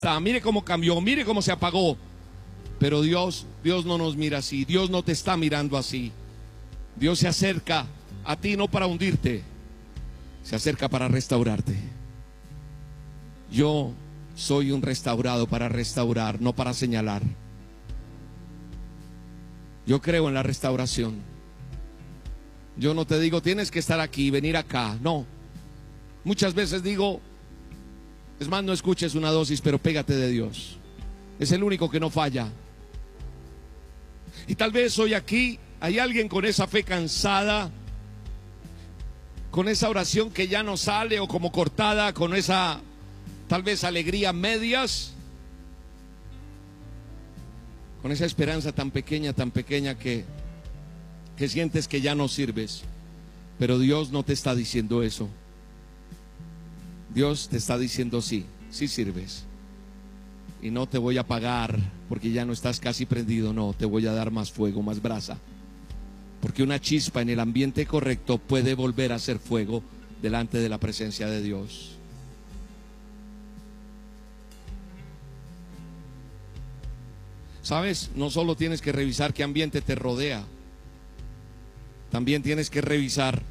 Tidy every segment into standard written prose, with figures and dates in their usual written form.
Mire cómo cambió, mire cómo se apagó. Pero Dios no nos mira así. Dios no te está mirando así. Dios se acerca a ti no para hundirte, se acerca para restaurarte. Yo soy un restaurado para restaurar, no para señalar. Yo creo en la restauración. Yo no te digo tienes que estar aquí, venir acá. No. Muchas veces digo, es más, no escuches una dosis, pero pégate de Dios. Es el único que no falla. Y tal vez hoy aquí hay alguien con esa fe cansada, con esa oración que ya no sale o como cortada, con esa tal vez alegría a medias, con esa esperanza tan pequeña que sientes que ya no sirves. Pero Dios no te está diciendo eso. Dios te está diciendo sí sirves. Y no te voy a apagar porque ya no estás casi prendido. No, te voy a dar más fuego, más brasa. Porque una chispa en el ambiente correcto puede volver a ser fuego delante de la presencia de Dios. ¿Sabes? No solo tienes que revisar qué ambiente te rodea, también tienes que revisar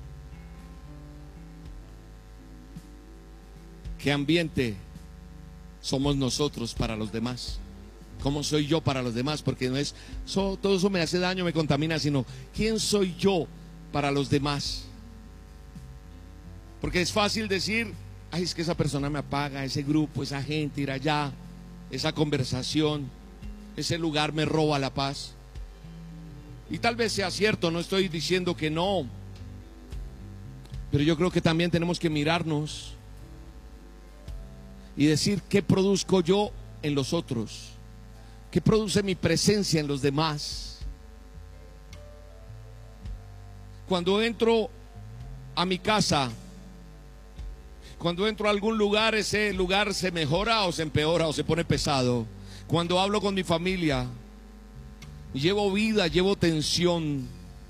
qué ambiente somos nosotros para los demás. ¿Cómo soy yo para los demás? Porque no es todo eso me hace daño, me contamina, sino ¿quién soy yo para los demás? Porque es fácil decir, ay, es que esa persona me apaga, ese grupo, esa gente, ir allá, esa conversación, ese lugar me roba la paz. Y tal vez sea cierto, no estoy diciendo que no, pero yo creo que también tenemos que mirarnos y decir, ¿qué produzco yo en los otros? ¿Qué produce mi presencia en los demás? Cuando entro a mi casa, cuando entro a algún lugar, ese lugar se mejora o se empeora o se pone pesado. Cuando hablo con mi familia, llevo vida, llevo tensión.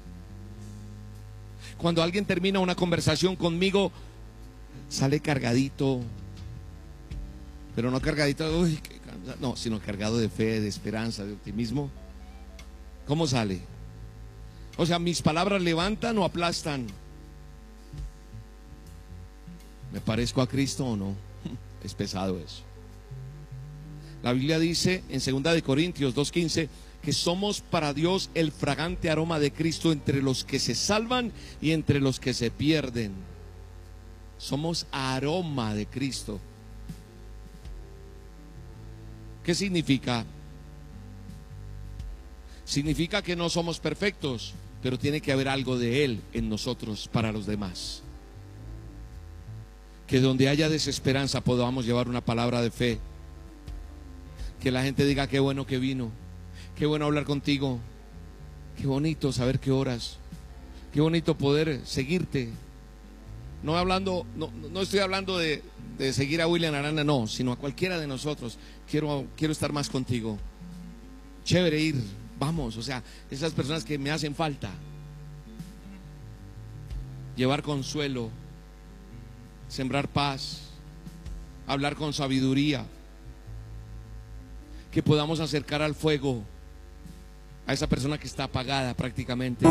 Cuando alguien termina una conversación conmigo, sale cargadito. Pero no cargadito, uy, no, sino cargado de fe, de esperanza, de optimismo. ¿Cómo sale? O sea, mis palabras levantan o aplastan. ¿Me parezco a Cristo o no? Es pesado eso. La Biblia dice en 2 Corintios 2:15 que somos para Dios el fragante aroma de Cristo entre los que se salvan y entre los que se pierden. Somos aroma de Cristo. ¿Qué significa? Significa que no somos perfectos, pero tiene que haber algo de Él en nosotros para los demás. Que donde haya desesperanza podamos llevar una palabra de fe. Que la gente diga, qué bueno que vino, qué bueno hablar contigo, qué bonito saber que oras, qué bonito poder seguirte. No estoy hablando de seguir a William Arana, no, sino a cualquiera de nosotros. Quiero estar más contigo. Chévere ir, vamos, o sea, esas personas que me hacen falta. Llevar consuelo, sembrar paz, hablar con sabiduría. Que podamos acercar al fuego a esa persona que está apagada prácticamente.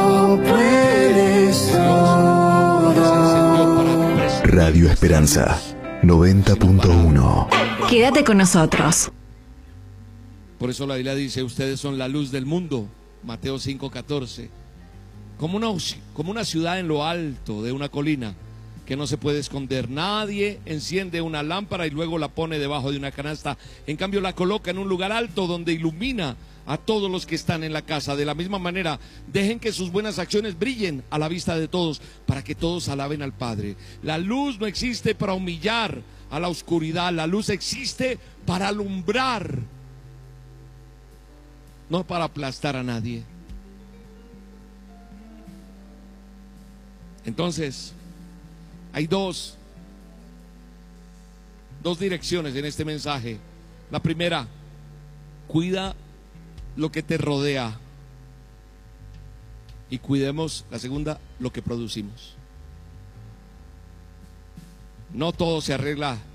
Radio Esperanza 90.1. Quédate con nosotros. Por eso la Biblia dice, ustedes son la luz del mundo, Mateo 5:14. Como una ciudad en lo alto de una colina que no se puede esconder. Nadie enciende una lámpara y luego la pone debajo de una canasta. En cambio la coloca en un lugar alto donde ilumina a todos los que están en la casa. De la misma manera, dejen que sus buenas acciones brillen a la vista de todos, para que todos alaben al Padre. La luz no existe para humillar a la oscuridad. La luz existe para alumbrar, no para aplastar a nadie. Entonces, hay dos direcciones en este mensaje. La primera, cuida lo que te rodea. Y cuidemos, la segunda, lo que producimos. No todo se arregla